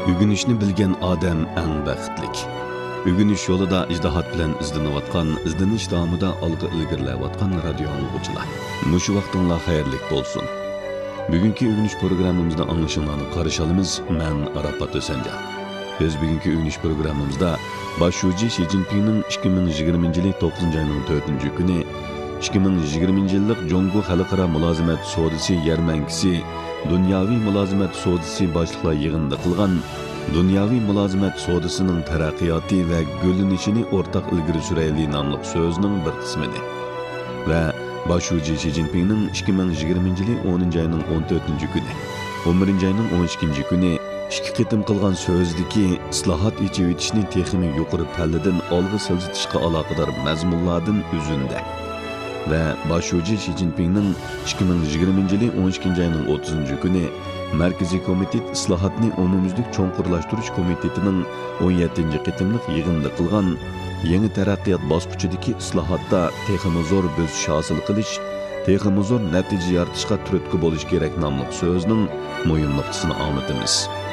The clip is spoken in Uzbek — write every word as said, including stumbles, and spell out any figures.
Ügünüşni bilgen odam eng baxtlik. Ügünüş yo'lida ijtihod bilan izlanayotgan, izlanish davomida olg'a ilgarilayotgan radio o'quvchilar. Mushu vaqtinglar xayrlik bo'lsin. Bugungi ügünüş programmamizda anglashinglarni qarshi olamiz. Men Arafat O'sanja. Biz bugungi ügünüş programmamizda Boshchi Xi Jinpingning ikki ming yigirmanchi yil to'qqizinchi oyning to'rtinchi kuni ikki ming yigirmanchi yillik Jongo xalqaro mulozimat savdosi yarmankisi, dunyoviy mulozimat savdosi boshliqlar yig'inida qilgan dunyoviy mulozimat savdosining taraqqiyoti va gullanishini o'rtaq ilgari surayli nomli so'zining bir qismini va Boshchi Xi Jinpingning ikki ming yigirmanchi yil o'ninchi oyning o'n to'rtinchi kuni, o'n birinchi oyning o'n ikkinchi kuni ikki qitim qilgan so'zdagi islohot echivitishni texmi yuqori palladan olg'a siljitishga aloqador mazmunlardan uzunda va Boshchi Xi Jinpingning ikki ming yigirmanchi yil o'n ikkinchi oyning o'ttizinchi kuni Markaziy komitet islohotni umumyuzlik cho'nqurlashtirish komitetining o'n yettinchi qitimliq yig'inida qilgan yangi taraqqiyot bosqichidagi islohotda texmi zo'r bo'sish hosil qilish, texmi zo'r natija yaratishga turtki bo'lish kerak nomli so'zning muhim nuqtasini anglatamiz.